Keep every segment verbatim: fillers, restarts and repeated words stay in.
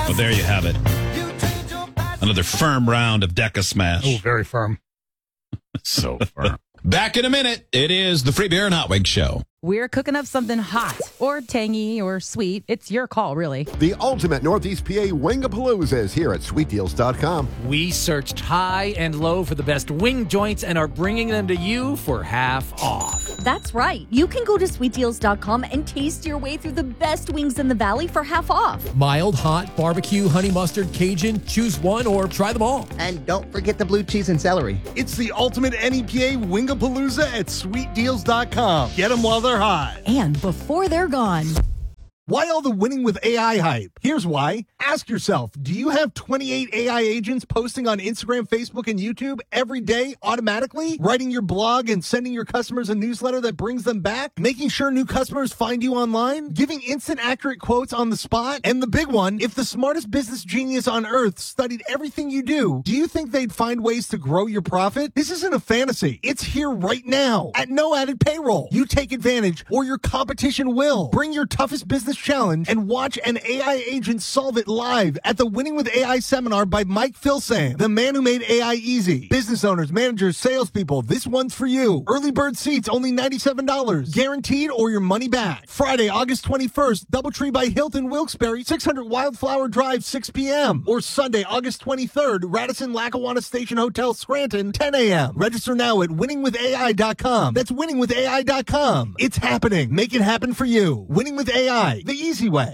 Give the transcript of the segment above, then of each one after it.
Well, there you have it. Another firm round of Deca Smash. Oh, very firm. So firm. Back in a minute. It is the Free Beer and Hot Wings Show. We're cooking up something hot or tangy or sweet. It's your call, really. The ultimate Northeast P A Wingapalooza is here at sweet deals dot com. We searched high and low for the best wing joints and are bringing them to you for half off. That's right. You can go to sweet deals dot com and taste your way through the best wings in the valley for half off. Mild, hot, barbecue, honey mustard, Cajun. Choose one or try them all. And don't forget the blue cheese and celery. It's the ultimate N E P A Wingapalooza at sweet deals dot com. Get them while they're hot. And before they're gone. Why all the winning with A I hype? Here's why. Ask yourself, do you have twenty-eight A I agents posting on Instagram, Facebook, and YouTube every day automatically? Writing your blog and sending your customers a newsletter that brings them back? Making sure new customers find you online? Giving instant accurate quotes on the spot? And the big one, if the smartest business genius on earth studied everything you do, do you think they'd find ways to grow your profit? This isn't a fantasy. It's here right now at no added payroll. You take advantage or your competition will. Bring your toughest business challenge and watch an A I agent solve it live at the Winning with A I seminar by Mike Filsaime, the man who made A I easy. Business owners, managers, salespeople, this one's for you. Early bird seats only ninety-seven dollars. Guaranteed or your money back. Friday, August twenty-first, Doubletree by Hilton Wilkes-Barre, six hundred Wildflower Drive, six p.m. Or Sunday, August twenty-third, Radisson Lackawanna Station Hotel, Scranton, ten a.m. Register now at winning with A I dot com. That's winning with A I dot com. It's happening. Make it happen for you. Winning with A I. The easy way.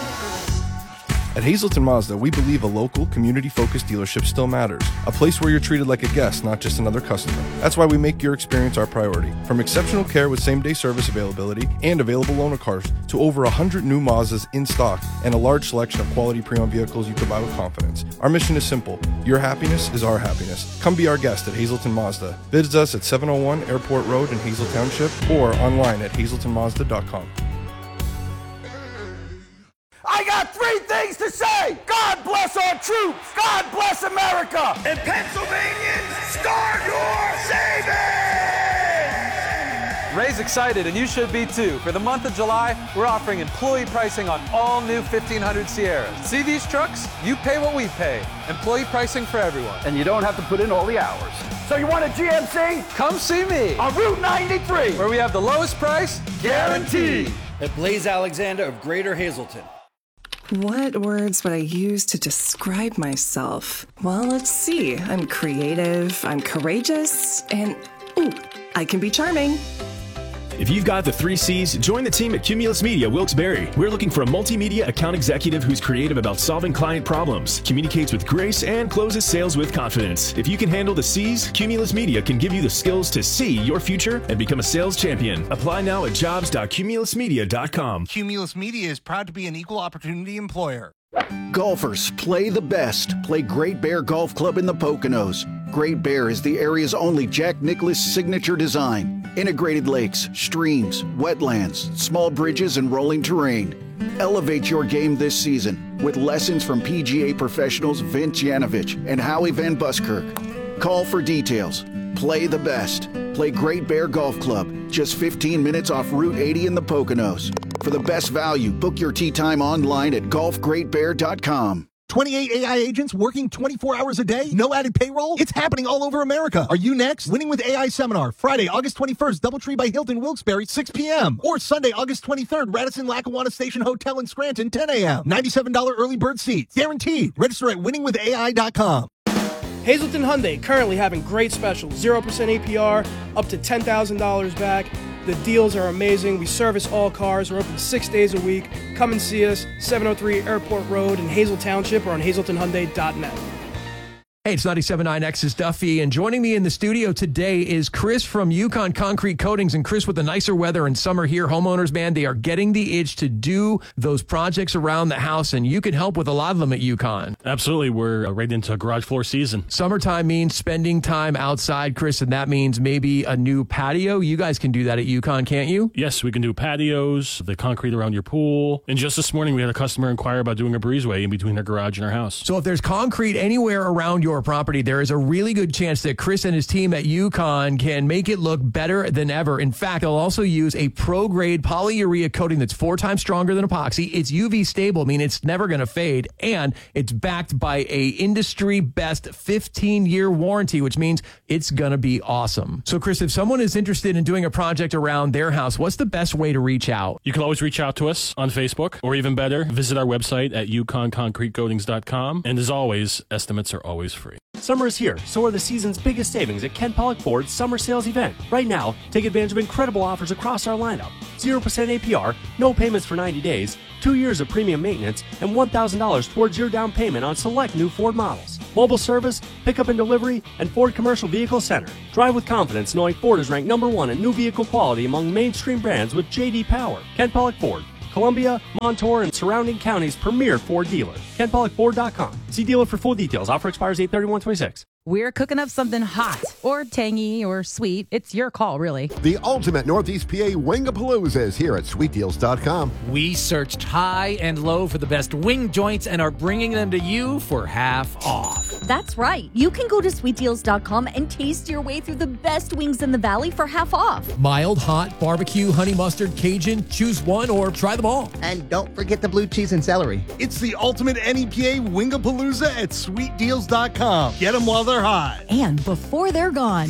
At Hazelton Mazda, we believe a local, community-focused dealership still matters. A place where you're treated like a guest, not just another customer. That's why we make your experience our priority. From exceptional care with same-day service availability and available loaner cars to over one hundred new Mazdas in stock and a large selection of quality pre-owned vehicles you can buy with confidence. Our mission is simple. Your happiness is our happiness. Come be our guest at Hazelton Mazda. Visit us at seven oh one Airport Road in Hazel Township or online at hazelton mazda dot com. I got three things to say. God bless our troops. God bless America. And Pennsylvanians, start your savings. Ray's excited, and you should be too. For the month of July, we're offering employee pricing on all new fifteen hundred Sierras. See these trucks? You pay what we pay. Employee pricing for everyone. And you don't have to put in all the hours. So you want a G M C? Come see me. On Route ninety-three. Where we have the lowest price guaranteed. At Blaze Alexander of Greater Hazleton. What words would I use to describe myself? Well, let's see. I'm creative, I'm courageous, and ooh, I can be charming. If you've got the three C's, join the team at Cumulus Media Wilkes-Barre. We're looking for a multimedia account executive who's creative about solving client problems, communicates with grace, and closes sales with confidence. If you can handle the C's, Cumulus Media can give you the skills to see your future and become a sales champion. Apply now at jobs dot cumulus media dot com. Cumulus Media is proud to be an equal opportunity employer. Golfers, play the best. Play Great Bear Golf Club in the Poconos. Great Bear is the area's only Jack Nicklaus signature design. Integrated lakes, streams, wetlands, small bridges, and rolling terrain. Elevate your game this season with lessons from P G A professionals Vince Yanovich and Howie Van Buskirk. Call for details. Play the best. Play Great Bear Golf Club, just fifteen minutes off Route eighty in the Poconos. For the best value, book your tee time online at golf great bear dot com. twenty-eight A I agents working twenty-four hours a day? No added payroll? It's happening all over America. Are you next? Winning with A I Seminar, Friday, August twenty-first, Doubletree by Hilton Wilkes-Barre, six p.m. Or Sunday, August twenty-third, Radisson Lackawanna Station Hotel in Scranton, ten a.m. ninety-seven dollars early bird seats. Guaranteed. Register at winning with A I dot com. Hazleton Hyundai currently having great specials, zero percent A P R, up to ten thousand dollars back. The deals are amazing. We service all cars. We're open six days a week. Come and see us, seven oh three Airport Road in Hazel Township or on hazelton hyundai dot net. Hey, it's ninety-seven point nine X's Duffy, and joining me in the studio today is Chris from Yukon Concrete Coatings. And Chris, with the nicer weather and summer here, homeowners, man, they are getting the itch to do those projects around the house, and you can help with a lot of them at Yukon. Absolutely. We're right into garage floor season. Summertime means spending time outside, Chris, and that means maybe a new patio. You guys can do that at Yukon, can't you? Yes, we can do patios, the concrete around your pool. And just this morning, we had a customer inquire about doing a breezeway in between their garage and our house. So if there's concrete anywhere around your your property, there is a really good chance that Chris and his team at UConn can make it look better than ever. In fact, they'll also use a pro-grade polyurea coating that's four times stronger than epoxy. It's U V stable, meaning it's never going to fade, and it's backed by a industry-best fifteen-year warranty, which means it's going to be awesome. So, Chris, if someone is interested in doing a project around their house, what's the best way to reach out? You can always reach out to us on Facebook, or even better, visit our website at yukon concrete coatings dot com. And as always, estimates are always free. Summer is here, so are the season's biggest savings at Ken Pollock Ford's summer sales event. Right now, take advantage of incredible offers across our lineup. zero percent A P R, no payments for ninety days, two years of premium maintenance, and one thousand dollars towards your down payment on select new Ford models. Mobile service, pickup and delivery, and Ford Commercial Vehicle Center. Drive with confidence knowing Ford is ranked number one in new vehicle quality among mainstream brands with J D Power. Ken Pollock Ford, Columbia, Montour, and surrounding counties' premier Ford dealer. Ken Pollock Ford dot com. See dealer for full details. Offer expires eight thirty-one twenty-six. We're cooking up something hot or tangy or sweet. It's your call, really. The ultimate Northeast P A Wingapalooza is here at sweet deals dot com. We searched high and low for the best wing joints and are bringing them to you for half off. That's right. You can go to sweet deals dot com and taste your way through the best wings in the valley for half off. Mild, hot, barbecue, honey mustard, Cajun. Choose one or try them all. And don't forget the blue cheese and celery. It's the ultimate N E P A Wingapalooza at sweet deals dot com. Get them while they're hot. And before they're gone.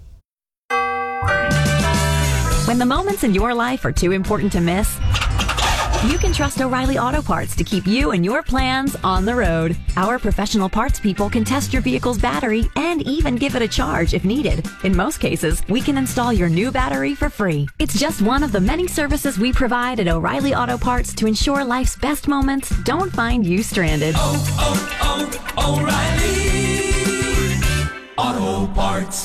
When the moments in your life are too important to miss, you can trust O'Reilly Auto Parts to keep you and your plans on the road. Our professional parts people can test your vehicle's battery and even give it a charge if needed. In most cases, we can install your new battery for free. It's just one of the many services we provide at O'Reilly Auto Parts to ensure life's best moments don't find you stranded. Oh, oh, oh, O'Reilly Auto Parts.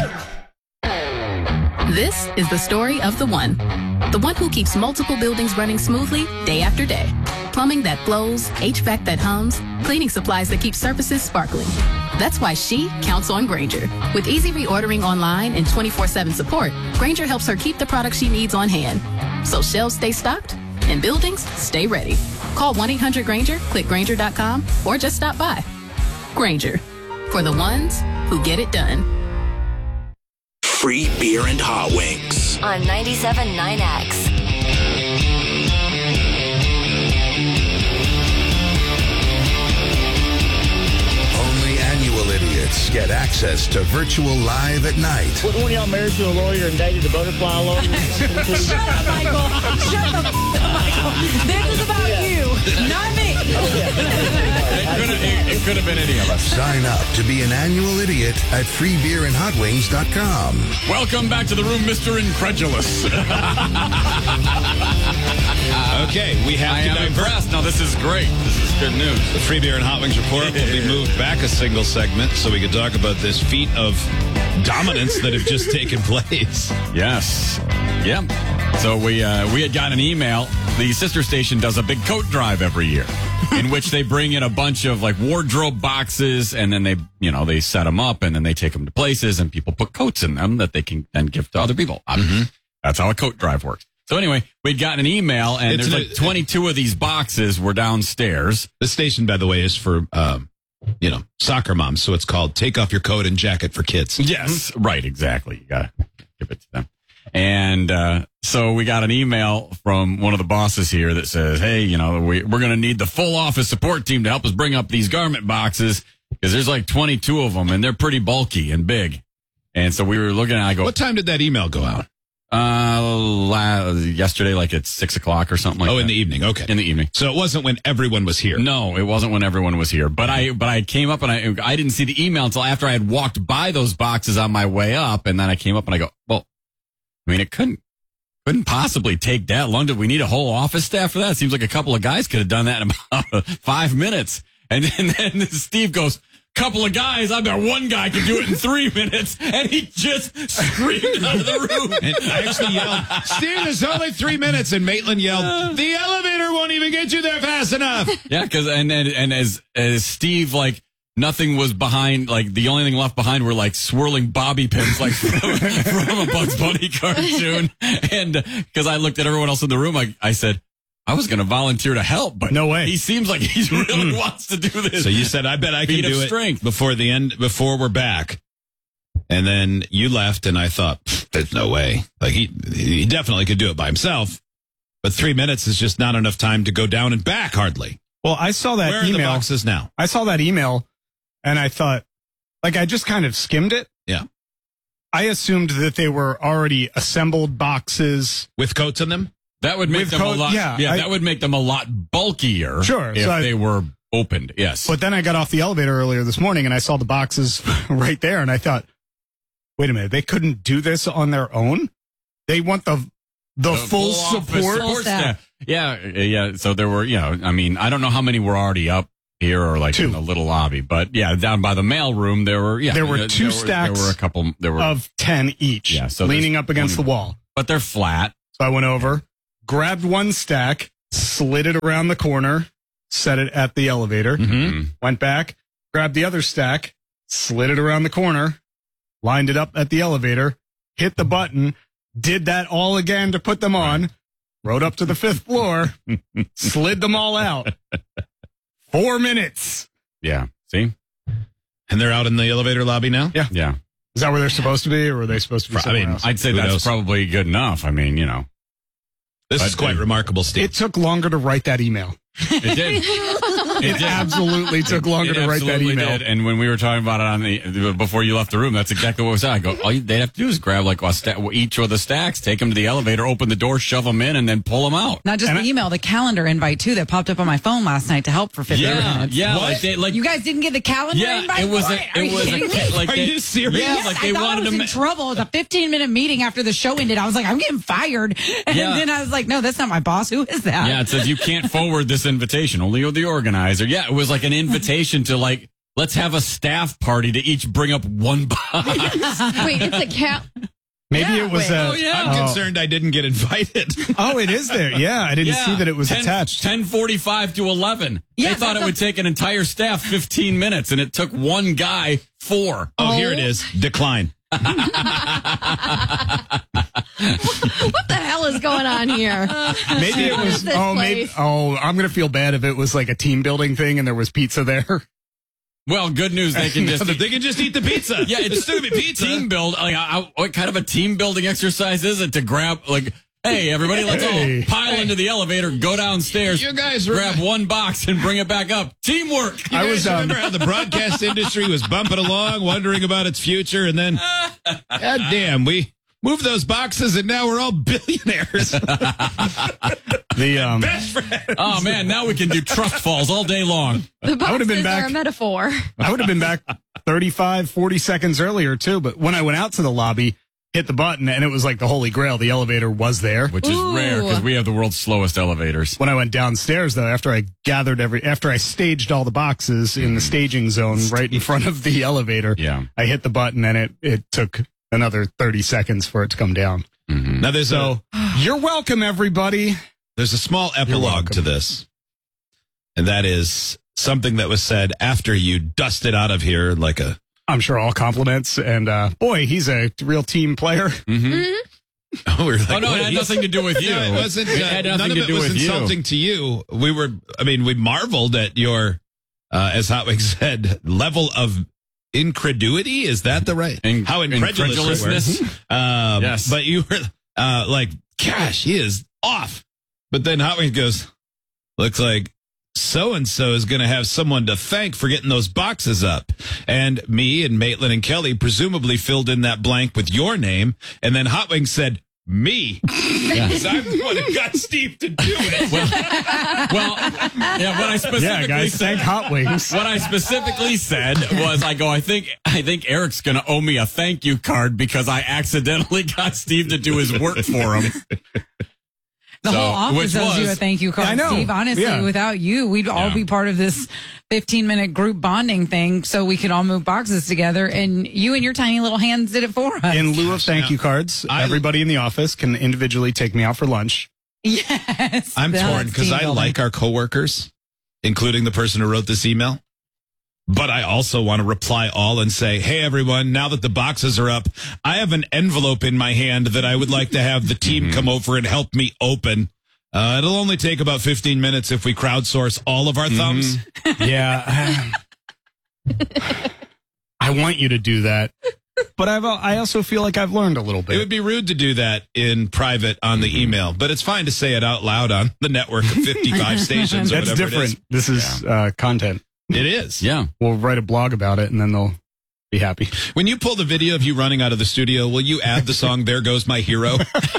This is the story of the one. The one who keeps multiple buildings running smoothly day after day. Plumbing that flows, H V A C that hums, cleaning supplies that keep surfaces sparkling. That's why she counts on Grainger. With easy reordering online and twenty-four seven support, Grainger helps her keep the products she needs on hand. So shelves stay stocked and buildings stay ready. Call one eight hundred Grainger, click Grainger dot com, or just stop by. Grainger, for the ones who get it done. Free beer and hot wings on ninety-seven point nine X. Only annual idiots get access to virtual live at night. When y'all married to a lawyer and dated a butterfly lawyer? Shut up, Michael. Shut the f- up, Michael. This is about yeah. you, not me. It could, have, it, it could have been any of us. Sign up to be an annual idiot at free beer and hot wings dot com. Welcome back to the room, Mister Incredulous. Okay, we have I to am divert. impressed. No, this is great. This is good news. The Free Beer and Hot Wings Report will be moved back a single segment so we can talk about this feat of dominance that have just taken place. Yes. Yep. So we uh, we had got an email. The sister station does a big coat drive every year in which they bring in a bunch of like wardrobe boxes and then they, you know, they set them up and then they take them to places and people put coats in them that they can then give to other people. Mm-hmm. That's how a coat drive works. So anyway, we'd gotten an email, and it's there's like twenty-two of these boxes were downstairs. The station, by the way, is for, um, you know, soccer moms, so it's called Take Off Your Coat and Jacket for Kids. Yes, right, exactly. You got to give it to them. And uh, so we got an email from one of the bosses here that says, hey, you know, we, we're going to need the full office support team to help us bring up these garment boxes because there's like twenty-two of them, and they're pretty bulky and big. And so we were looking at it, I go, what time did that email go out? Uh, la- yesterday, like at six o'clock or something like oh, that. in the evening. Okay. In the evening. So it wasn't when everyone was here. No, it wasn't when everyone was here. But I, but I came up and I, I didn't see the email until after I had walked by those boxes on my way up. And then I came up and I go, well, I mean, it couldn't, couldn't possibly take that long. Did we need a whole office staff for that? It seems like a couple of guys could have done that in about five minutes. And then, then Steve goes, couple of guys, I bet one guy could do it in three minutes, and he just screamed out of the room. And I actually yelled, Steve, it's only three minutes, and Maitland yelled, the elevator won't even get you there fast enough. Yeah, because and, and and as as Steve, like, nothing was behind, like, the only thing left behind were, like, swirling bobby pins, like, from, from a Bugs Bunny cartoon. And because I looked at everyone else in the room, I, I said, I was going to volunteer to help, but no way. He seems like he really wants to do this. So you said, I bet I can Feat of do it strength. before the end, before we're back. And then you left, and I thought, there's no way. Like, he, he definitely could do it by himself. But three minutes is just not enough time to go down and back, hardly. Well, I saw that Where are email. the boxes now? I saw that email, and I thought, like, I just kind of skimmed it. Yeah. I assumed that they were already assembled boxes. With coats in them? That would make With them coat- a lot. yeah, Yeah, I- that would make them a lot bulkier. Sure, if so I- they were opened. Yes. But then I got off the elevator earlier this morning, and I saw the boxes right there, and I thought, wait a minute, they couldn't do this on their own? They want the the, The full, office support? support staff. Yeah, yeah. So there were, you know, I mean, I don't know how many were already up here or like Two. in the little lobby, but yeah, down by the mail room there were. Yeah, There were there- two there stacks There were a couple. There were of ten each, Yeah, so leaning there's up against one- the wall. but they're flat. So I went over, grabbed one stack, slid it around the corner, set it at the elevator, Mm-hmm. went back, grabbed the other stack, slid it around the corner, lined it up at the elevator, hit the button, did that all again to put them on, rode up to the fifth floor, slid them all out. Four minutes. Yeah. See. And they're out in the elevator lobby now? Yeah. Yeah. Is that where they're supposed to be, or were they supposed to be I somewhere mean, else? I'd say Who that's knows? probably good enough. I mean, you know, This But is quite it- remarkable, Steve. It took longer to write that email. it did. It absolutely took longer It to write that absolutely email. did. And when we were talking about it on the before you left the room, that's exactly what was said. I go, all you, they'd have to do is grab like a sta- each of the stacks, take them to the elevator, open the door, shove them in, and then pull them out. Not just And the email, the calendar invite too that popped up on my phone last night to help for fifteen Yeah, minutes. yeah, like they- like- you guys didn't get the calendar Yeah, invite. it was for a- Are it you was a- kidding me? like Are they- you serious? Yeah, like I they thought wanted I was to in ma- trouble. It was a fifteen minute meeting after the show ended. I was like, I'm getting fired. And Yeah. then I was like, no, that's not my boss. Who is that? Yeah, it says you can't forward this invitation. Only the organizer. Yeah, it was like an invitation to like, let's have a staff party to each bring up one box. Wait, it's a cal. Maybe Yeah, it was wait. a. Oh, yeah. I'm oh. concerned I didn't get invited. Oh, it is there. Yeah, I didn't Yeah, see that it was ten, attached. ten forty-five to eleven. Yeah, they thought that's it a- would take an entire staff fifteen minutes, and it took one guy four. Oh, here it is. Decline. What the hell is going on here? Maybe it What is was. this Oh, maybe. place? Oh, I'm gonna feel bad if it was like a team building thing and there was pizza there. Well, good news. They can just They can just eat the pizza. Yeah, it's still gonna be pizza. team build. Like, I, what kind of a team building exercise is it to grab like? Hey, everybody, let's Hey. all pile into the elevator, go downstairs, You guys grab remember- one box and bring it back up. Teamwork. You I guys was, um, remember how the broadcast industry was bumping along, wondering about its future, and then, God damn, we moved those boxes, and now we're all billionaires. The um. Best friends. Oh man, now we can do trust falls all day long. The I would've been boxes are back- a metaphor. I would have been back thirty-five, forty seconds earlier too, but when I went out to the lobby, hit the button, and it was like the holy grail. The elevator was there. Which is Ooh. rare because we have the world's slowest elevators. When I went downstairs, though, after I gathered every, after I staged all the boxes in the staging zone right in front of the elevator, Yeah. I hit the button, and it it took another thirty seconds for it to come down. Mm-hmm. Now, there's So a, you're welcome, everybody. there's a small epilogue welcome. to this, and that is something that was said after you dusted out of here like a... I'm sure all compliments, and uh, boy, he's a real team player. Mm-hmm. Oh, we were like, Oh no, what, it had he's- nothing to do with you. No, it wasn't. It uh, had none nothing of to it do was with you. insulting to you. We were, I mean, we marveled at your, uh, as Hotwig said, level of incredulity. Is that the right? In- How incredulous you incredulousness? were. Um, Yes. But you were uh, like, gosh, he is off. But then Hotwig goes, looks like so-and-so is going to have someone to thank for getting those boxes up. And me and Maitland and Kelly presumably filled in that blank with your name. And then Hotwing said, me. Because I'm the one who got Steve to do it. Well, well, yeah. What I specifically Yeah, guys, said, thank Hot Wings. what I specifically said was, I go, I think, I think Eric's going to owe me a thank you card because I accidentally got Steve to do his work for him. The So, whole office which owes you was- a thank you card, I know. Steve. Honestly, Yeah. without you, we'd all Yeah. be part of this fifteen minute group bonding thing so we could all move boxes together. And you and your tiny little hands did it for us. In lieu of thank you cards, I- everybody in the office can individually take me out for lunch. Yes. I'm that's torn because team I building. like our coworkers, including the person who wrote this email. But I also want to reply all and say, hey, everyone, now that the boxes are up, I have an envelope in my hand that I would like to have the team come over and help me open. Uh, it'll only take about fifteen minutes if we crowdsource all of our thumbs. Mm-hmm. Yeah. I want you to do that. But I've, I also feel like I've learned a little bit. It would be rude to do that in private on the email, but it's fine to say it out loud on the network of fifty-five stations or That's whatever different. it is. This is yeah. uh, content. It is. Yeah. We'll write a blog about it, and then they'll be happy. When you pull the video of you running out of the studio, will you add the song There Goes My Hero?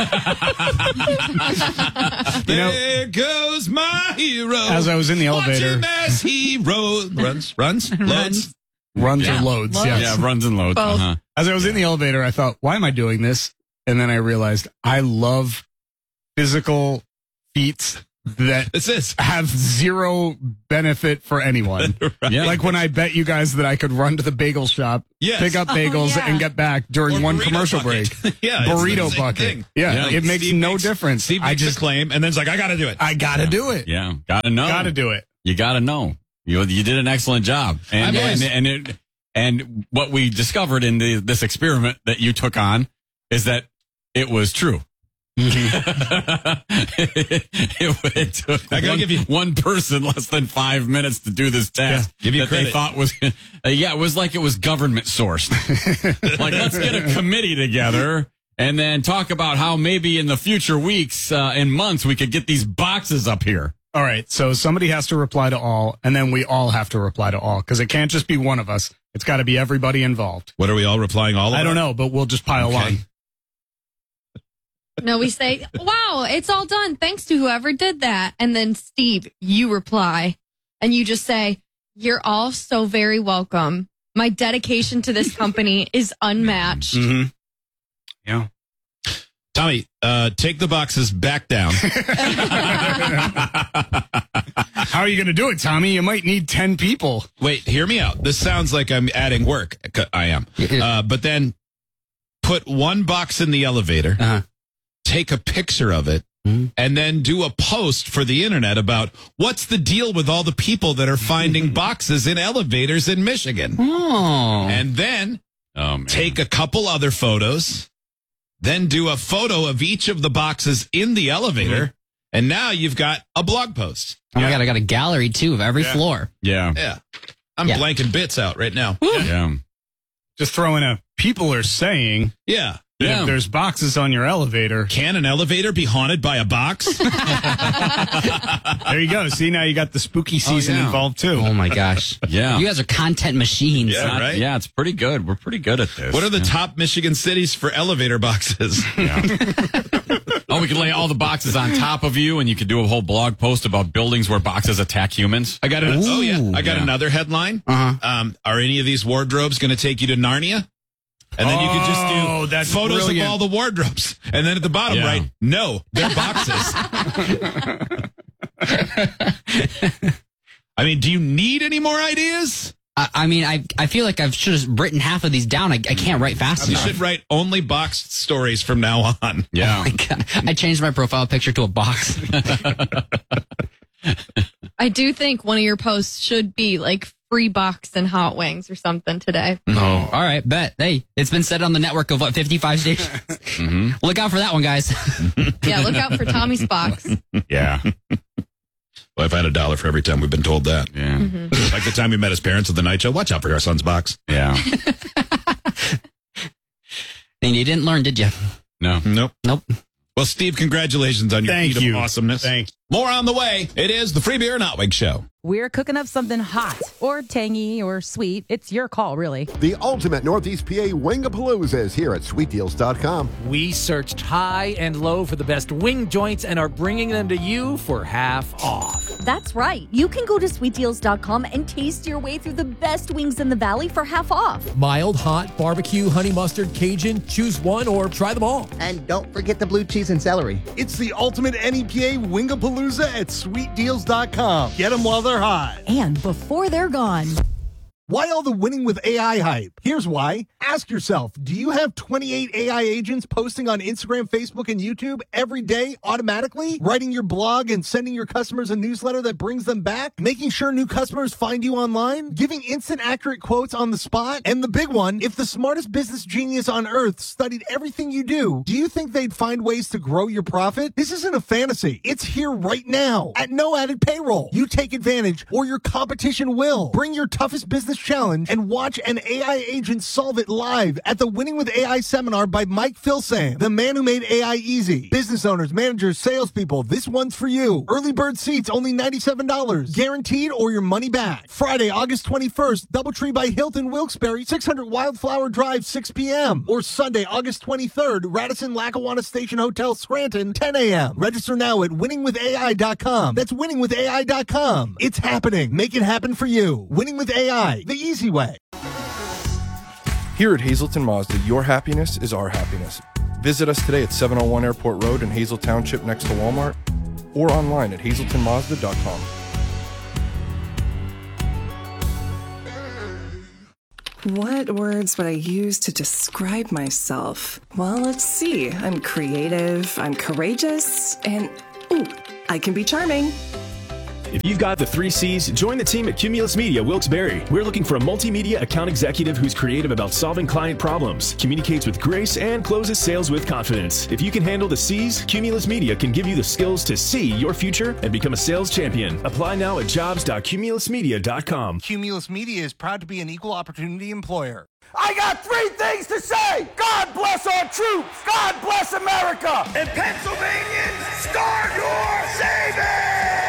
There goes my hero. As I was in the elevator. Watch him as he ro- runs, runs, loads. Runs yeah. or loads. loads. Yes. Yeah, runs and loads. Uh-huh. As I was in the elevator, I thought, why am I doing this? And then I realized I love physical feats that this is. have zero benefit for anyone. Right. Yeah. Like when I bet you guys that I could run to the bagel shop, yes. pick up bagels, oh, yeah. and get back during Or one burrito commercial bucket. break. Yeah, it's the burrito same bucket. thing. Yeah, Yeah. it makes Steve no makes- difference. Steve I makes just the claim, and then it's like, I got to do it. I got to yeah. do it. Yeah, gotta know. Got to do it. You gotta know. You you did an excellent job, and I've always- and and, it, and what we discovered in the, this experiment that you took on is that it was true. Mm-hmm. it, it, it took I gotta one, give you- one person less than five minutes to do this task. Yeah, give you that they credit. thought was uh, yeah, it was like it was government sourced. Like, let's get a committee together and then talk about how maybe in the future weeks uh, and months we could get these boxes up here. All right, so somebody has to reply to all, and then we all have to reply to all, because it can't just be one of us. It's got to be everybody involved. What are we all replying all I about? don't know, but we'll just pile Okay. on. No, we say, wow, it's all done. Thanks to whoever did that. And then, Steve, you reply and you just say, you're all so very welcome. My dedication to this company is unmatched. Mm-hmm. Yeah. Tommy, uh, take the boxes back down. How are you going to do it, Tommy? You might need ten people. Wait, hear me out. This sounds like I'm adding work. I am. Uh, but then put one box in the elevator, Uh-huh. take a picture of it, Mm-hmm. and then do a post for the internet about what's the deal with all the people that are finding boxes in elevators in Michigan. Oh. And then Oh, man. take a couple other photos, then do a photo of each of the boxes in the elevator, and now you've got a blog post. Oh my God, I got a gallery too of every Yeah. floor. Yeah. Yeah. I'm Yeah. blanking bits out right now. Yeah. Just throw in a people are saying Yeah. that Yeah. if there's boxes on your elevator. Can an elevator be haunted by a box? There you go. See, now you got the spooky season yeah. involved too. Oh my gosh. Yeah. You guys are content machines. Yeah. Not- right? Yeah, it's pretty good. We're pretty good at this. What are the Yeah. top Michigan cities for elevator boxes? Oh, we could lay all the boxes on top of you, and you could do a whole blog post about buildings where boxes attack humans. I got an, oh yeah, I got Yeah. another headline. Uh-huh. Um, are any of these wardrobes going to take you to Narnia? And then you could just Oh, do that's photos brilliant. of all the wardrobes. And then at the bottom Yeah. right, no, they're boxes. I mean, do you need any more ideas? I, I mean, I I feel like I should have written half of these down. I, I can't write fast You enough. should write only boxed stories from now on. Yeah. Oh my God. I changed my profile picture to a box. I do think one of your posts should be like free box and hot wings or something today. Oh, all right, bet. Hey, it's been said on the network of what, fifty-five stations? Mm-hmm. Look out for that one, guys. Yeah, look out for Tommy's box. Yeah. Well, I've had a dollar for every time we've been told that. Yeah. Mm-hmm. Like the time we met his parents at the night show. Watch out for our son's box. Yeah. And you didn't learn, did you? No. Nope. Nope. Well, Steve, congratulations on your Thank feat you. of awesomeness. Thanks. More on the way. It is the Free Beer and Hot Wing Show. We're cooking up something hot or tangy or sweet. It's your call, really. The ultimate Northeast P A Wingapalooza is here at sweet deals dot com. We searched high and low for the best wing joints and are bringing them to you for half off. That's right. You can go to sweet deals dot com and taste your way through the best wings in the valley for half off. Mild, hot, barbecue, honey mustard, Cajun. Choose one or try them all. And don't forget the blue cheese and celery. It's the ultimate N E P A Wingapalooza at sweet deals dot com. Get them while they're hot. And before they're gone. Why all the winning with A I hype? Here's why. Ask yourself, do you have twenty-eight A I agents posting on Instagram, Facebook, and YouTube every day automatically? Writing your blog and sending your customers a newsletter that brings them back? Making sure new customers find you online? Giving instant accurate quotes on the spot? And the big one, if the smartest business genius on earth studied everything you do, do you think they'd find ways to grow your profit? This isn't a fantasy. It's here right now at no added payroll. You take advantage or your competition will. Bring your toughest business challenge and watch an A I agent solve it live at the Winning with A I seminar by Mike Filsaime, the man who made A I easy. Business owners, managers, salespeople, this one's for you. Early bird seats only ninety-seven dollars. Guaranteed or your money back. Friday, August twenty-first, Doubletree by Hilton Wilkes-Barre, six hundred Wildflower Drive, six p.m. Or Sunday, August twenty-third, Radisson Lackawanna Station Hotel, Scranton, ten a.m. Register now at winning with A I dot com. That's winning with A I dot com. It's happening. Make it happen for you. Winning with A I, the easy way. Here at Hazelton Mazda, your happiness is our happiness. Visit us today at seven oh one Airport Road in Hazel Township next to Walmart, or online at hazelton mazda dot com. What words would I use to describe myself? Well, let's see. I'm creative, I'm courageous, and ooh, I can be charming. If you've got the three C's, join the team at Cumulus Media Wilkes-Barre. We're looking for a multimedia account executive who's creative about solving client problems, communicates with grace, and closes sales with confidence. If you can handle the C's, Cumulus Media can give you the skills to see your future and become a sales champion. Apply now at jobs dot cumulus media dot com. Cumulus Media is proud to be an equal opportunity employer. I got three things to say. God bless our troops. God bless America. And Pennsylvanians, start your savings.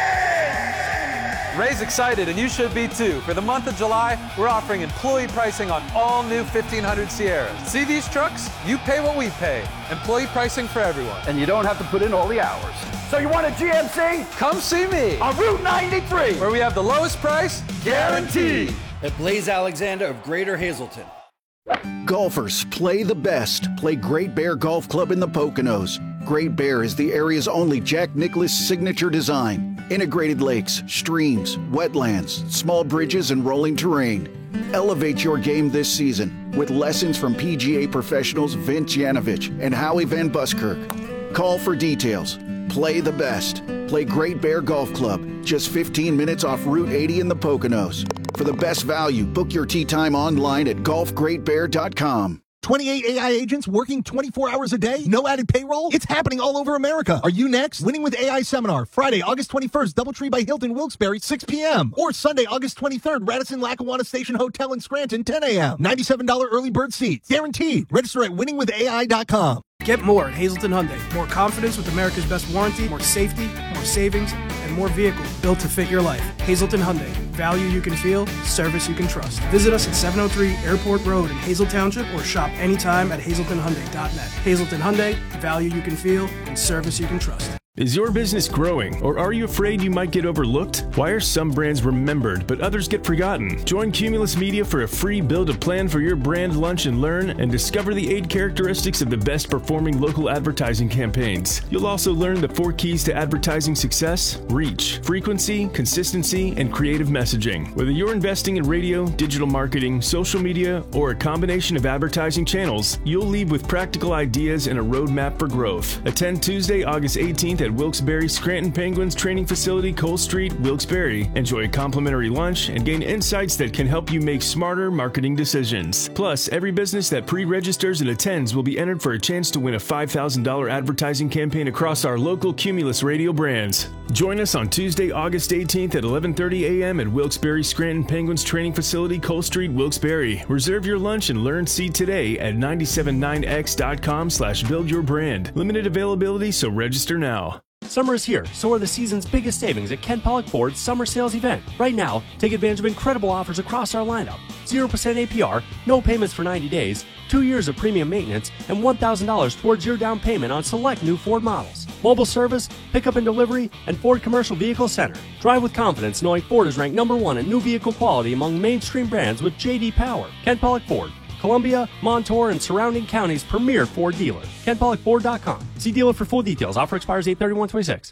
Ray's excited, and you should be too. For the month of July, we're offering employee pricing on all new fifteen hundred Sierras. See these trucks? You pay what we pay. Employee pricing for everyone. And you don't have to put in all the hours. So you want a G M C? Come see me on Route ninety-three, where we have the lowest price guaranteed. At Blaze Alexander of Greater Hazelton. Golfers, play the best. Play Great Bear Golf Club in the Poconos. Great Bear is the area's only Jack Nicklaus signature design. Integrated lakes, streams, wetlands, small bridges, and rolling terrain. Elevate your game this season with lessons from P G A professionals Vince Yanovich and Howie Van Buskirk. Call for details. Play the best. Play Great Bear Golf Club, just fifteen minutes off Route eighty in the Poconos. For the best value, book your tee time online at golf great bear dot com. twenty-eight A I agents working twenty-four hours a day? No added payroll? It's happening all over America. Are you next? Winning with A I seminar, Friday, August twenty-first, Doubletree by Hilton Wilkes-Barre, six p.m. Or Sunday, August twenty-third, Radisson Lackawanna Station Hotel in Scranton, ten a.m. ninety-seven dollars early bird seats. Guaranteed. Register at winning with A I dot com. Get more at Hazelton Hyundai. More confidence with America's best warranty, more safety, more savings, and more vehicles built to fit your life. Hazelton Hyundai. Value you can feel, service you can trust. Visit us at seven oh three Airport Road in Hazel Township or shop anytime at hazelton hyundai dot net. Hazelton Hyundai. Value you can feel and service you can trust. Is your business growing, or are you afraid you might get overlooked? Why are some brands remembered, but others get forgotten? Join Cumulus Media for a free build a plan for your brand lunch and learn, and discover the eight characteristics of the best performing local advertising campaigns. You'll also learn the four keys to advertising success: reach, frequency, consistency, and creative messaging. Whether you're investing in radio, digital marketing, social media, or a combination of advertising channels, you'll leave with practical ideas and a roadmap for growth. Attend Tuesday, August eighteenth at Wilkes-Barre Scranton Penguins Training Facility, Cole Street, Wilkes-Barre. Enjoy a complimentary lunch and gain insights that can help you make smarter marketing decisions. Plus, every business that pre-registers and attends will be entered for a chance to win a five thousand dollars advertising campaign across our local Cumulus radio brands. Join us on Tuesday, August eighteenth at eleven thirty a.m. at Wilkes-Barre Scranton Penguins Training Facility, Cole Street, Wilkes-Barre. Reserve your lunch and learn seat today at nine seven nine x dot com slash build your brand. Limited availability, so register now. Summer is here, so are the season's biggest savings at Ken Pollock Ford's summer sales event. Right now, take advantage of incredible offers across our lineup. zero percent A P R, no payments for ninety days, two years of premium maintenance, and one thousand dollars towards your down payment on select new Ford models. Mobile service, pickup and delivery, and Ford Commercial Vehicle Center. Drive with confidence knowing Ford is ranked number one in new vehicle quality among mainstream brands with J D Power. Ken Pollock Ford, Columbia, Montour, and surrounding counties' premier Ford dealer. Ken Pollock Ford dot com. See dealer for full details. Offer expires eight thirty-one twenty-six.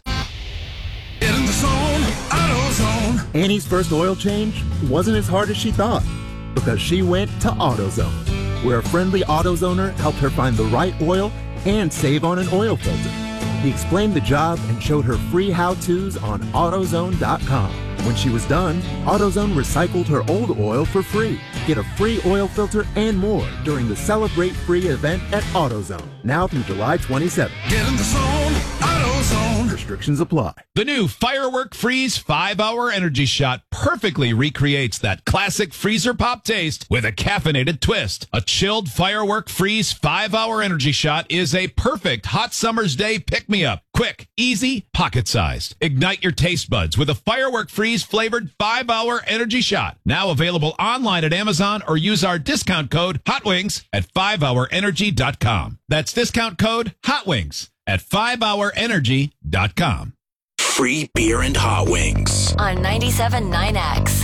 In the zone, auto zone. Annie's first oil change wasn't as hard as she thought. because she went to AutoZone, where a friendly AutoZoner helped her find the right oil and save on an oil filter. He explained the job and showed her free how-tos on AutoZone dot com. When she was done, AutoZone recycled her old oil for free. Get a free oil filter and more during the Celebrate Free event at AutoZone, now through July twenty-seventh. Get in the zone, AutoZone. Restrictions apply. The new Firework Freeze five hour Energy Shot perfectly recreates that classic freezer pop taste with a caffeinated twist. A chilled Firework Freeze five hour Energy Shot is a perfect hot summer's day pick-me-up. Quick, easy, pocket-sized. Ignite your taste buds with a Firework Freeze flavored five hour Energy Shot. Now available online at Amazon or use our discount code HOTWINGS at five hour energy dot com. That's discount code HOTWINGS at five hour energy dot com. Free beer and hot wings. On ninety-seven point nine X.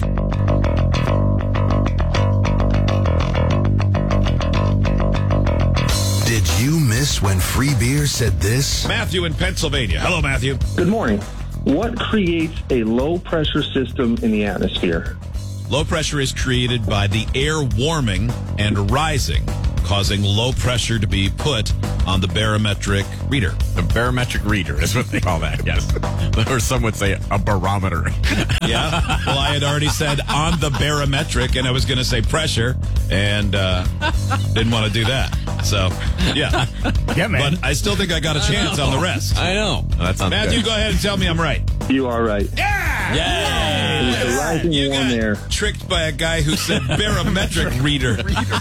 Did you miss when Free Beer said this? Matthew in Pennsylvania. Hello, Matthew. Good morning. What creates a low pressure system in the atmosphere? Low pressure is created by the air warming and rising, causing low pressure to be put on the barometric reader. The barometric reader is what they call that, yes. Or some would say a barometer. Yeah. Well, I had already said on the barometric, and I was going to say pressure, and uh, didn't want to do that. So, yeah. Yeah, man. But I still think I got a chance on the rest. I know. That sounds Matthew, good. go ahead and tell me I'm right. You are right. Yeah! Yay! The rising You warm got air. tricked by a guy who said barometric reader.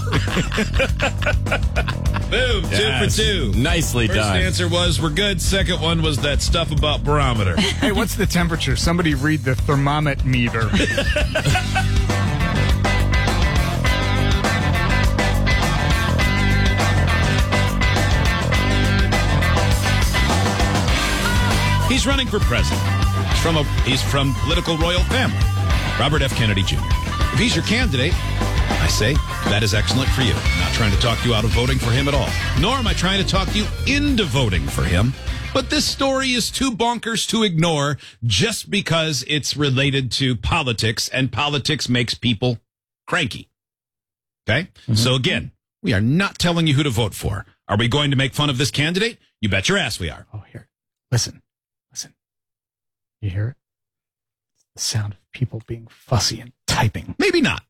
Boom, Yes. two for two. Nicely First done. answer was we're good. Second one was that stuff about barometer. Hey, what's the temperature? Somebody read the thermometer meter. He's running for president. He's from a he's from political royal family. Robert F. Kennedy Junior If he's your candidate, I say that is excellent for you. I'm not trying to talk you out of voting for him at all. Nor am I trying to talk you into voting for him. But this story is too bonkers to ignore just because it's related to politics, and politics makes people cranky. Okay? Mm-hmm. So again, we are not telling you who to vote for. Are we going to make fun of this candidate? You bet your ass we are. Oh, here. Listen. Listen. You hear it? It's the sound of people being fussy and typing. Maybe not.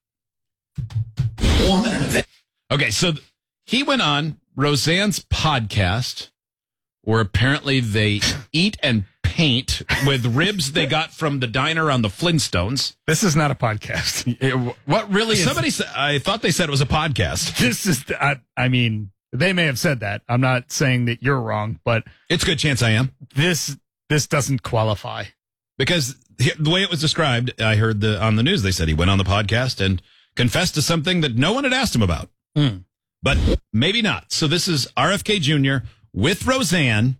Okay, so he went on Roseanne's podcast where apparently they eat and paint with ribs they got from the diner on the Flintstones. This is not a podcast. It, what really is... Somebody said, I thought they said it was a podcast. This is, the, I, I mean, they may have said that. I'm not saying that you're wrong, but... It's a good chance I am. This this doesn't qualify. Because the way it was described, I heard the on the news, they said he went on the podcast and confessed to something that no one had asked him about. Mm. But maybe not. So this is R F K Junior with Roseanne,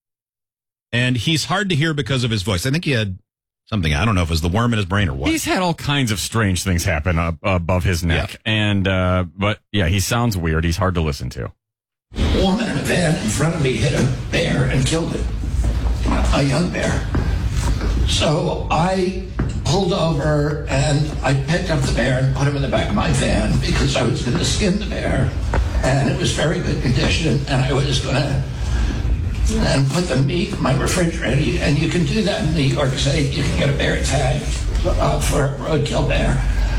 and he's hard to hear because of his voice. I think he had something, I don't know if it was the worm in his brain or what. He's had all kinds of strange things happen up above his neck. Yeah. And, uh, but yeah, he sounds weird. He's hard to listen to. A woman in a van in front of me hit a bear and killed it, a young bear. So I pulled over and I picked up the bear and put him in the back of my van because I was going to skin the bear. And it was very good condition, and I was going to and put the meat in my refrigerator. And you can do that in New York State. You can get a bear tag uh, for a roadkill bear.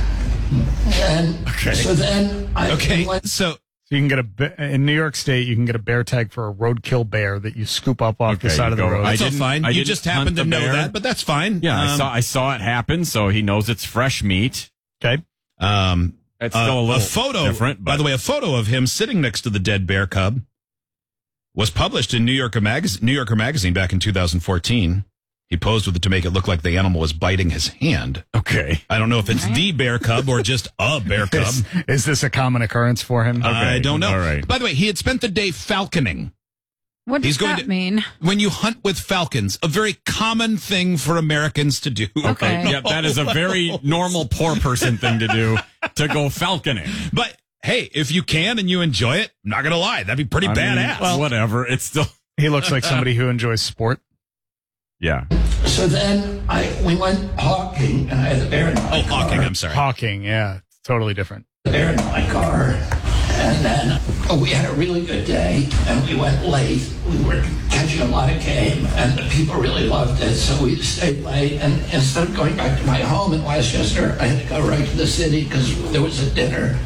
And okay. so then I okay. went, so So you can get a in New York State, you can get a bear tag for a roadkill bear that you scoop up off Okay, the side of the go- road. I That's all didn't- fine. I You didn't just hunt happen to the know bear. that, but that's fine. Yeah, I Um, saw I saw it happen, so he knows it's fresh meat. Okay. Um, It's uh, still a little photo, different. by but- the way, a photo of him sitting next to the dead bear cub was published in New Yorker magazine, New Yorker magazine back in two thousand fourteen. He posed with it to make it look like the animal was biting his hand. Okay. I don't know if it's the bear cub or just a bear cub. Is, is this a common occurrence for him? I don't know. All right. By the way, he had spent the day falconing. What does He's going that to- mean? When you hunt with falcons, a very common thing for Americans to do. Okay. Yeah, that is a very normal poor person thing to do, to go falconing. But hey, if you can and you enjoy it, I'm not going to lie, that'd be pretty I mean, badass. well, whatever. It's still. He looks like somebody who enjoys sport. Yeah. so then I we went hawking, and I had the bear in my oh, car. hawking, I'm sorry. Hawking, yeah. It's totally different. Bear in my car, and then oh, we had a really good day, and we went late. We were catching a lot of game, and the people really loved it, so we stayed late. And instead of going back to my home in Westchester, I had to go right to the city because there was a dinner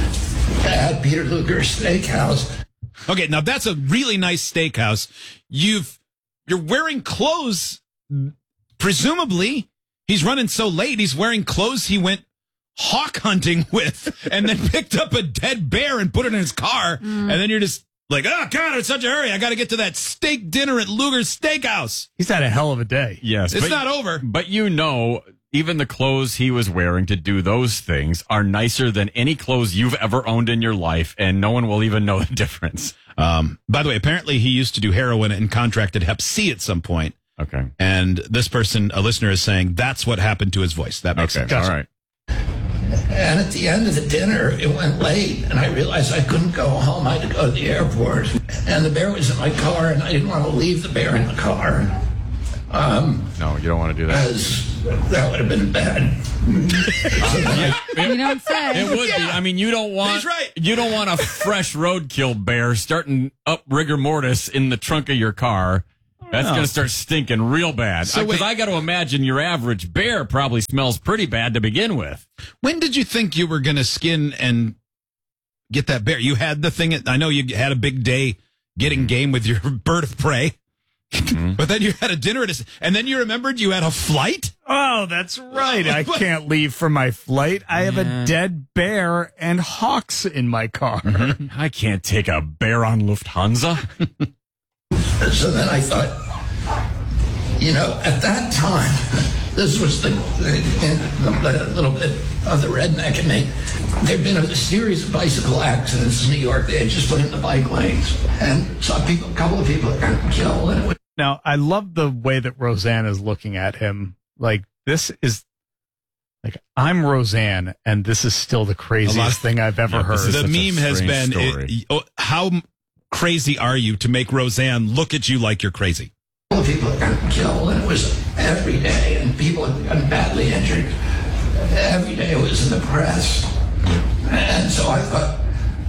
at Peter Luger's Steakhouse. Okay, now that's a really nice steakhouse. You've you're wearing clothes. Presumably, he's running so late. He's wearing clothes he went hawk hunting with, and then picked up a dead bear and put it in his car. Mm. And then you're just like, oh God, it's such a hurry. I got to get to that steak dinner at Luger's Steakhouse. He's had a hell of a day. Yes, it's but, not over. But you know, even the clothes he was wearing to do those things are nicer than any clothes you've ever owned in your life, and no one will even know the difference. Um, by the way, apparently he used to do heroin and contracted Hep C at some point. Okay. And this person, a listener, is saying that's what happened to his voice. That makes okay. sense. All right. And at the end of the dinner, it went late, and I realized I couldn't go home. I had to go to the airport. And the bear was in my car, and I didn't want to leave the bear in the car. Um, no, you don't want to do that. Because that would have been bad. yeah, you don't say. It would yeah. be. I mean, you don't want. He's right. You don't want a fresh roadkill bear starting up rigor mortis in the trunk of your car. That's no. going to start stinking real bad. Because so I, I got to imagine your average bear probably smells pretty bad to begin with. When did you think you were going to skin and get that bear? You had the thing. I know you had a big day getting game with your bird of prey. Mm-hmm. But then you had a dinner at a, and then you remembered you had a flight? Oh, that's right. I can't leave for my flight. I have yeah. a dead bear and hawks in my car. Mm-hmm. I can't take a bear on Lufthansa. So then I thought, you know, at that time, this was the, the, the little bit of the redneck in me. There'd been a series of bicycle accidents in New York. They had just put in the bike lanes, and saw people, a couple of people got killed. And it was now, I love the way that Roseanne is looking at him. Like, this is, like, I'm Roseanne, and this is still the craziest thing I've ever yeah, heard. The meme has been, it, oh, how crazy are you to make Roseanne look at you like you're crazy? People got killed, and it was every day, and people had gotten badly injured. Every day it was in the press. And so I thought,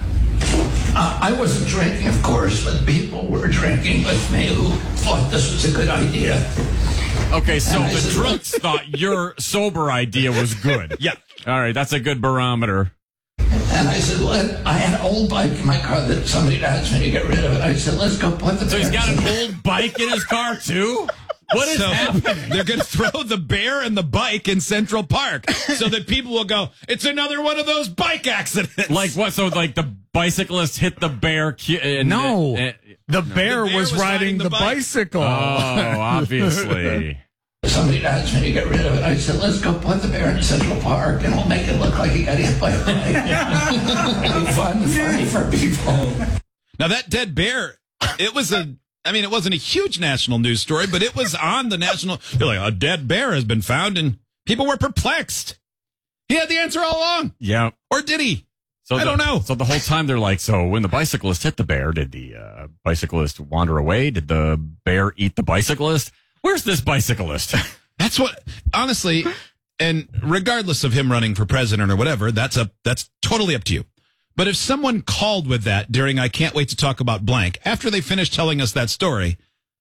uh, I wasn't drinking, of course, but people were drinking with me who thought this was a good idea. Okay, so and the said, drunks thought your sober idea was good. Yeah. All right, that's a good barometer. And I said, Let, I had an old bike in my car that somebody had asked me to get rid of it. I said, let's go put the So he's got an in. old bike in his car, too? What is so happening? They're going to throw the bear and the bike in Central Park so that people will go, it's another one of those bike accidents. Like what? So, like, the bicyclist hit the bear? And, no. Uh, the, bear the bear was, was riding, riding the, the bike. bicycle. Oh, obviously. Somebody had asked me to get rid of it. I said, let's go put the bear in Central Park and we'll make it look like he got hit by a bike. It'll be fun, funny for people. Now, that dead bear, it was a, I mean, it wasn't a huge national news story, but it was on the national, they're like, a dead bear has been found, and people were perplexed. He had the answer all along. Yeah. Or did he? So I the, don't know. So the whole time they're like, so when the bicyclist hit the bear, did the uh, bicyclist wander away? Did the bear eat the bicyclist? Where's this bicyclist? That's what, honestly, and regardless of him running for president or whatever, that's a that's totally up to you. But if someone called with that during I Can't Wait to Talk About Blank, after they finished telling us that story,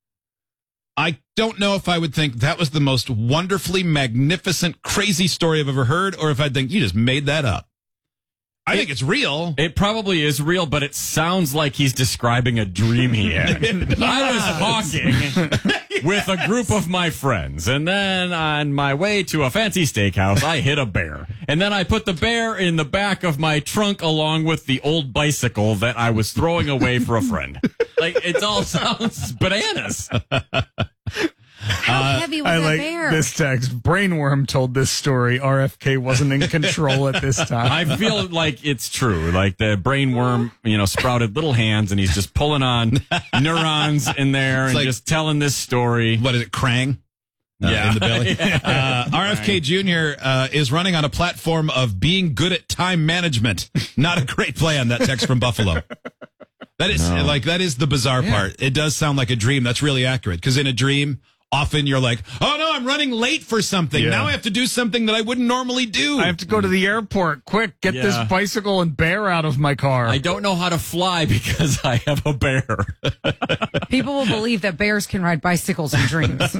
I don't know if I would think that was the most wonderfully magnificent, crazy story I've ever heard, or if I'd think you just made that up. I it, think it's real. It probably is real, but it sounds like he's describing a dream he had. I was walking with a group of my friends, and then on my way to a fancy steakhouse, I hit a bear. And then I put the bear in the back of my trunk along with the old bicycle that I was throwing away for a friend. Like, it all sounds bananas. How uh, heavy was I that like bear? This text. Brainworm told this story. R F K wasn't in control at this time. I feel like it's true. Like the brainworm, you know, sprouted little hands, and he's just pulling on neurons in there it's and like, just telling this story. What is it, Krang? Uh, yeah. In the belly. yeah. Uh, R F K Junior Uh, is running on a platform of being good at time management. Not a great plan, that text from Buffalo. That is, no. like, that is the bizarre yeah. part. It does sound like a dream. That's really accurate. Because in a dream, often you're like, oh no, I'm running late for something. Yeah. Now I have to do something that I wouldn't normally do. I have to go to the airport. Quick, get Yeah. this bicycle and bear out of my car. I don't know how to fly because I have a bear. People will believe that bears can ride bicycles in dreams.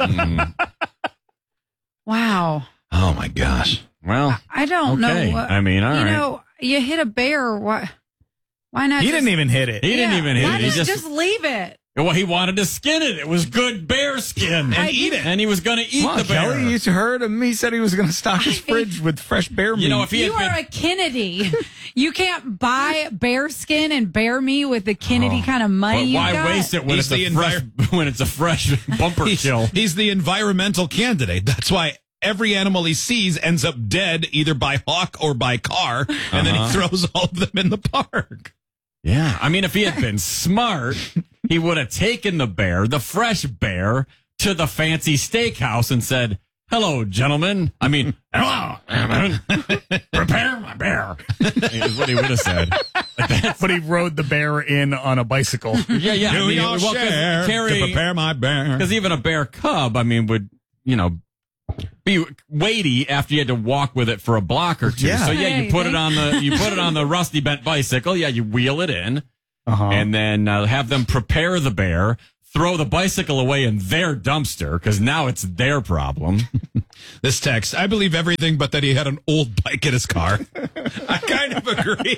Wow. Oh my gosh. Well, I don't okay. know. I mean, all you right. know, you hit a bear. Why? Why not? He just, didn't even hit it. He didn't Yeah, even hit why it. He not just, just leave it. well, he wanted to skin it. It was good bear skin. And I eat it. And he was going to eat Come on, the bear. Kelly, you heard him. He said he was going to stock his fridge with fresh bear meat. You know, if he You had are been, a Kennedy. You can't buy bear skin and bear meat with the Kennedy kind of money but you why got. waste it when He's it's, a the fresh, when it's a fresh bumper He's, kill? he's the environmental candidate. That's why every animal he sees ends up dead either by hawk or by car, and then he Uh-huh. throws all of them in the park. Yeah. I mean, if he had been smart, he would have taken the bear, the fresh bear, to the fancy steakhouse and said, hello, gentlemen. I mean, hello, gentlemen. Prepare my bear. Is what he would have said. But he rode the bear in on a bicycle. Yeah, yeah. Do I mean, y'all well, 'cause share carry- to prepare my bear? Because even a bear cub, I mean, would, you know, be weighty after you had to walk with it for a block or two. Yeah. So yeah, Yeah, you you put think? it on the you put it on the rusty bent bicycle. Yeah, you wheel it in, Uh-huh. and then uh, have them prepare the bear, throw the bicycle away in their dumpster because now it's their problem. This text, I believe everything but that he had an old bike in his car. I kind of agree.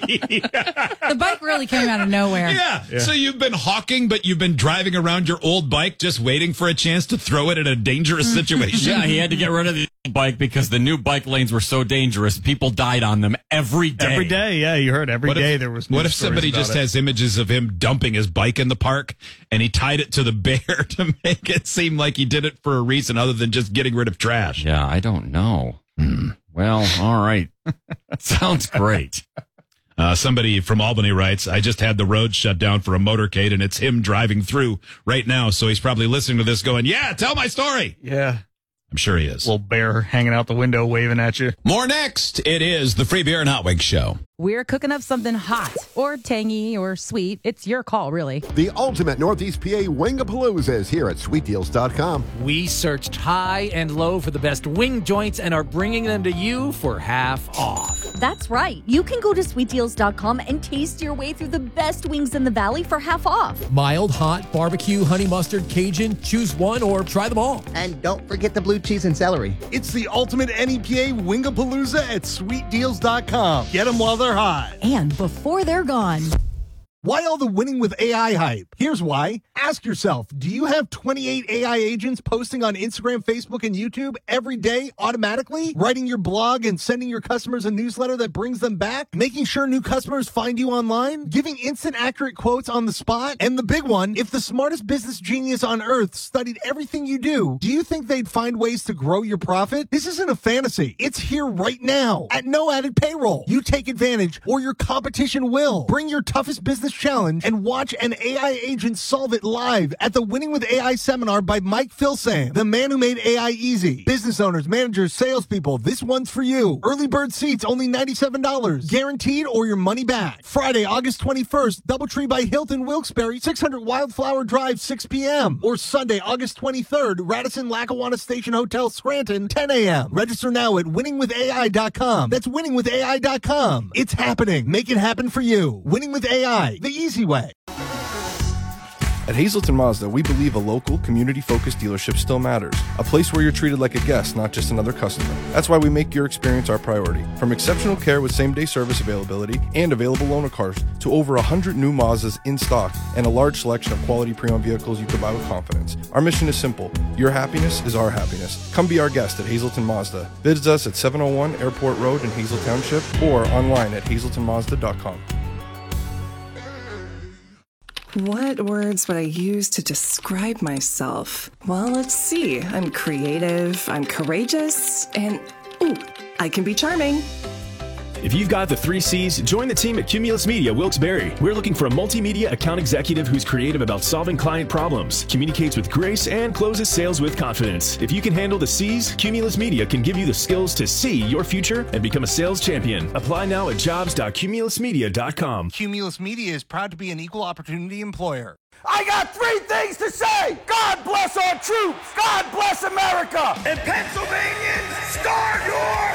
The bike really came out of nowhere. Yeah. So you've been hawking, but you've been driving around your old bike just waiting for a chance to throw it in a dangerous situation. Yeah, he had to get rid of the old bike because the new bike lanes were so dangerous. People died on them every day. Every day, yeah, you heard every What day if, there was. what news if somebody stories just about it. has images of him dumping his bike in the park and he tied it to the bear to make it seem like he did it for a reason other than just getting rid of trash? Yeah, I don't know. Hmm. Well, all right. Sounds great. Uh, somebody from Albany writes, I just had the road shut down for a motorcade and it's him driving through right now. So he's probably listening to this going, yeah, tell my story. Yeah. I'm sure he is. Little bear hanging out the window waving at you. More next. It is the Free Beer and Hot Wings Show. We're cooking up something hot or tangy or sweet. It's your call, really. The ultimate Northeast P A Wingapalooza is here at sweet deals dot com. We searched high and low for the best wing joints and are bringing them to you for half off. That's right. You can go to sweet deals dot com and taste your way through the best wings in the valley for half off. Mild, hot, barbecue, honey mustard, Cajun, choose one or try them all. And don't forget the blue cheese and celery. It's the ultimate N E P A Wingapalooza at sweet deals dot com. Get them while they're hot. And before they're gone. Why all the winning with A I hype? Here's why. Ask yourself, do you have twenty-eight A I agents posting on Instagram, Facebook, and YouTube every day automatically? Writing your blog and sending your customers a newsletter that brings them back? Making sure new customers find you online? Giving instant accurate quotes on the spot? And the big one, if the smartest business genius on earth studied everything you do, do you think they'd find ways to grow your profit? This isn't a fantasy. It's here right now at no added payroll. You take advantage or your competition will. Bring your toughest business challenge and watch an A I agent solve it live at the Winning with A I seminar by Mike Filsaime, the man who made A I easy. Business owners, managers, salespeople, this one's for you. Early bird seats only ninety-seven dollars. Guaranteed or your money back. Friday, August twenty-first, Doubletree by Hilton Wilkes-Barre, six hundred Wildflower Drive, six p.m. Or Sunday, August twenty-third, Radisson Lackawanna Station Hotel, Scranton, ten a.m. Register now at winning with A I dot com. That's winning with A I dot com. It's happening. Make it happen for you. Winning with A I, the easy way. At Hazleton Mazda, we believe a local, community-focused dealership still matters. A place where you're treated like a guest, not just another customer. That's why we make your experience our priority. From exceptional care with same-day service availability and available loaner cars to over one hundred new Mazdas in stock and a large selection of quality pre-owned vehicles you can buy with confidence. Our mission is simple. Your happiness is our happiness. Come be our guest at Hazleton Mazda. Visit us at seven oh one Airport Road in Hazel Township or online at hazleton mazda dot com. What words would I use to describe myself? Well, let's see. I'm creative, I'm courageous, and ooh, I can be charming. If you've got the three C's, join the team at Cumulus Media Wilkes-Barre. We're looking for a multimedia account executive who's creative about solving client problems, communicates with grace, and closes sales with confidence. If you can handle the C's, Cumulus Media can give you the skills to see your future and become a sales champion. Apply now at jobs dot cumulus media dot com. Cumulus Media is proud to be an equal opportunity employer. I got three things to say. God bless our troops. God bless America. And Pennsylvanians, start your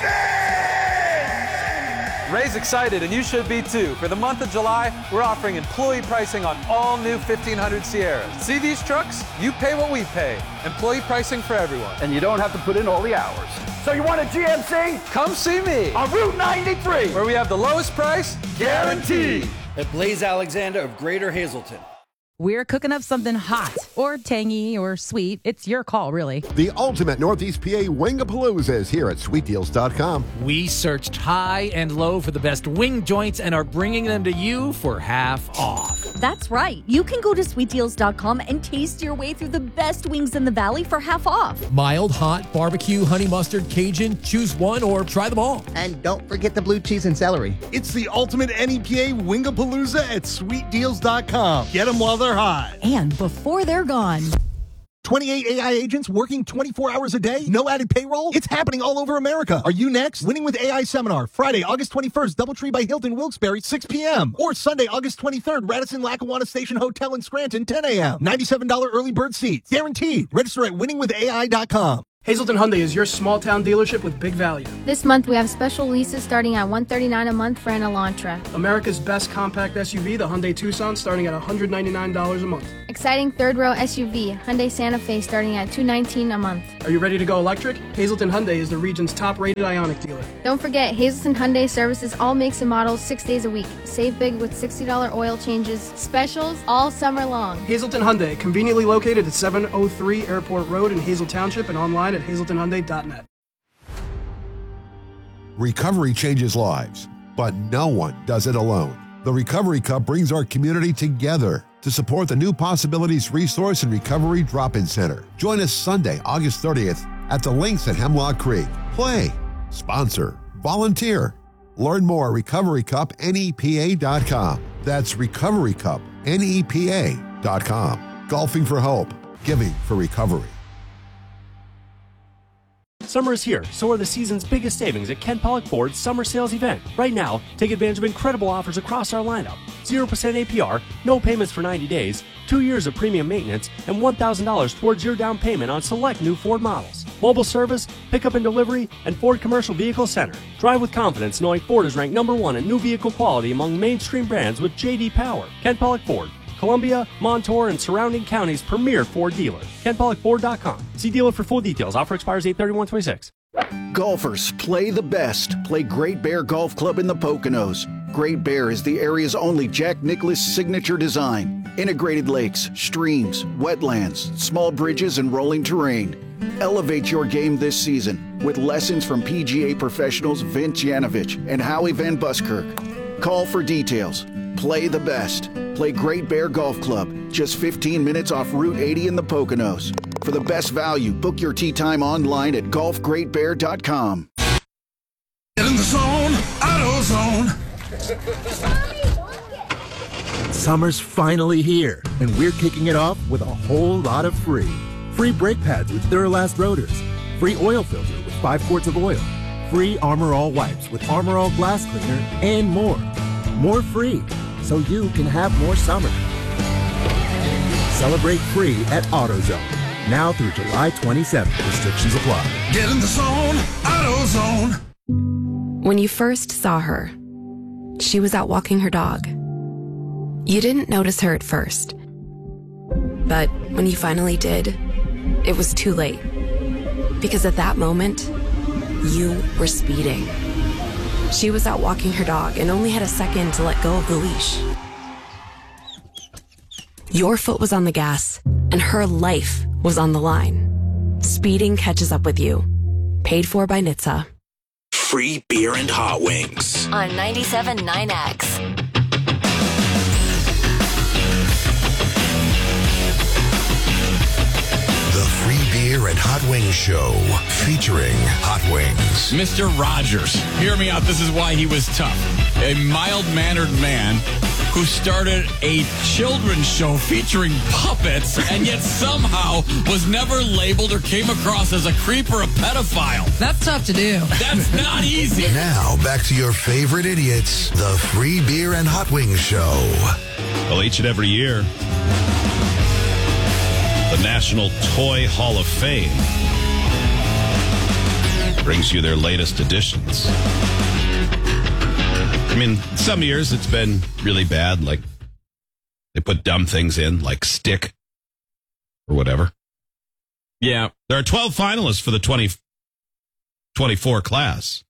savings. Ray's excited, and you should be too. For the month of July, we're offering employee pricing on all new fifteen hundred Sierras. See these trucks? You pay what we pay. Employee pricing for everyone. And you don't have to put in all the hours. So you want a G M C? Come see me on Route ninety-three, where we have the lowest price guaranteed. At Blaze Alexander of Greater Hazleton. We're cooking up something hot or tangy or sweet. It's your call, really. The ultimate Northeast P A Wingapalooza is here at sweet deals dot com. We searched high and low for the best wing joints and are bringing them to you for half off. That's right. You can go to sweet deals dot com and taste your way through the best wings in the valley for half off. Mild, hot, barbecue, honey mustard, Cajun. Choose one or try them all. And don't forget the blue cheese and celery. It's the ultimate N E P A Wingapalooza at sweet deals dot com. Get them while they're hot. And before they're gone. twenty-eight A I agents working twenty-four hours a day? No added payroll? It's happening all over America. Are you next? Winning with A I Seminar, Friday, August twenty-first, Doubletree by Hilton, Wilkes-Barre, six p.m. Or Sunday, August twenty-third, Radisson Lackawanna Station Hotel in Scranton, ten a.m. ninety-seven dollars early bird seats. Guaranteed. Register at winning with A I dot com. Hazleton Hyundai is your small town dealership with big value. This month we have special leases starting at one hundred thirty-nine dollars a month for an Elantra. America's best compact S U V, the Hyundai Tucson, starting at one hundred ninety-nine dollars a month. Exciting third row S U V, Hyundai Santa Fe, starting at two hundred nineteen dollars a month. Are you ready to go electric? Hazleton Hyundai is the region's top rated Ioniq dealer. Don't forget, Hazleton Hyundai services all makes and models six days a week. Save big with sixty dollars oil changes, specials all summer long. Hazleton Hyundai, conveniently located at seven oh three Airport Road in Hazel Township and online at hazleton hyundai dot net. Recovery changes lives, but no one does it alone. The Recovery Cup brings our community together to support the New Possibilities Resource and Recovery Drop-In Center. Join us Sunday, August thirtieth at the Links at Hemlock Creek. Play, sponsor, volunteer. Learn more at recovery cup N E P A dot com. That's recovery cup N E P A dot com. Golfing for hope, giving for recovery. Summer is here, so are the season's biggest savings at Ken Pollock Ford's summer sales event. Right now, take advantage of incredible offers across our lineup. zero percent A P R, no payments for ninety days, two years of premium maintenance, and one thousand dollars towards your down payment on select new Ford models. Mobile service, pickup and delivery, and Ford Commercial Vehicle Center. Drive with confidence knowing Ford is ranked number one in new vehicle quality among mainstream brands with J D Power. Ken Pollock Ford, Columbia, Montour, and surrounding counties' premier Ford dealer. Ken Pollock Ford dot com. See dealer for full details. Offer expires eight thirty-one twenty-six. Golfers, play the best. Play Great Bear Golf Club in the Poconos. Great Bear is the area's only Jack Nicklaus signature design. Integrated lakes, streams, wetlands, small bridges, and rolling terrain. Elevate your game this season with lessons from P G A professionals Vince Yanovich and Howie Van Buskirk. Call for details. Play the best. Play Great Bear Golf Club, just fifteen minutes off Route eighty in the Poconos. For the best value, book your tee time online at golf great bear dot com. Get in the zone, AutoZone. Summer's finally here, and we're kicking it off with a whole lot of free. Free brake pads with Duralast rotors. Free oil filter with five quarts of oil. Free Armor All wipes with Armor All glass cleaner, and more. More free, so you can have more summer. Celebrate free at AutoZone. Now through July twenty-seventh. Restrictions apply. Get in the zone, AutoZone. When you first saw her, she was out walking her dog. You didn't notice her at first. But when you finally did, it was too late. Because at that moment, you were speeding. She was out walking her dog and only had a second to let go of the leash. Your foot was on the gas, and her life was on the line. Speeding catches up with you. Paid for by N H T S A. Free beer and hot wings. On ninety-seven point nine X. The Free Beer and Hot Wings Show, featuring Hot Wings. Mister Rogers, hear me out. This is why he was tough. A mild-mannered man who started a children's show featuring puppets and yet somehow was never labeled or came across as a creep or a pedophile. That's tough to do. That's not easy. Now, back to your favorite idiots, the Free Beer and Hot Wings Show. Well, each and every year, The National Toy Hall of Fame brings you their latest editions. I mean, some years it's been really bad, like they put dumb things in, like Stick or whatever. Yeah. There are twelve finalists for the twenty twenty-four class.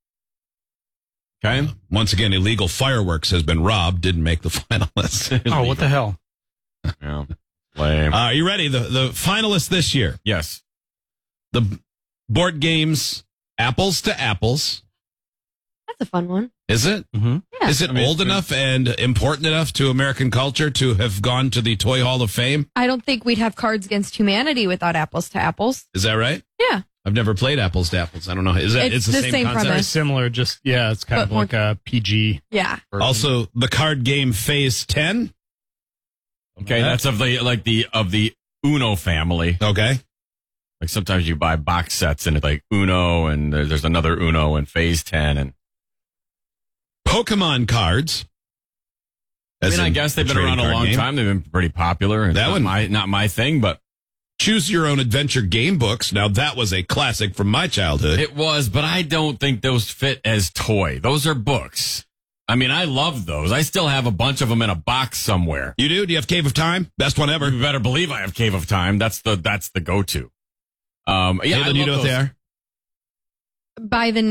Okay. Uh, once again, illegal fireworks has been robbed, didn't make the finalists. Oh, what the hell? Yeah. Lame. Uh, are you ready? The, the finalists this year. Yes. The board games Apples to Apples. That's a fun one. Is it? Mm-hmm. Yeah. Is it I mean, old enough and important enough to American culture to have gone to the Toy Hall of Fame? I don't think we'd have Cards Against Humanity without Apples to Apples. Is that right? Yeah. I've never played Apples to Apples. I don't know. Is that It's it's, the, the same, same concept? Very premise. similar, just, yeah, it's kind But of more- like a P G. Yeah. version. Also, the card game Phase ten. Okay, that's of the like the of the Uno family. Okay. Like sometimes you buy box sets and it's like Uno and there- there's another Uno and Phase ten and Pokemon cards. I As mean, I in guess they've the been around trading a card long game. time. They've been pretty popular. It's That not one- my not my thing, but Choose Your Own Adventure game books. Now, that was a classic from my childhood. it was. But I don't think those fit as toy. Those are books. I mean, I love those. I still have a bunch of them in a box somewhere. You do? Do you have Cave of Time? Best one ever. You better believe I have Cave of Time. That's the that's the go to. Um, yeah, Caitlin, I you love know what they those. are? By the